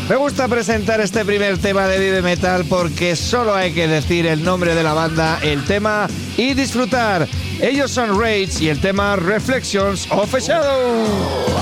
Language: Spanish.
Me gusta presentar este primer tema de Vive Metal porque solo hay que decir el nombre de la banda, el tema y disfrutar. Ellos son Rage y el tema Reflections of a Shadow.